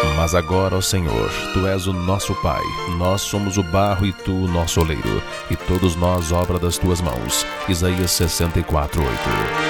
Mas agora, ó Senhor, Tu és o nosso Pai, nós somos o barro e Tu o nosso oleiro, e todos nós obra das Tuas mãos. Isaías 64:8.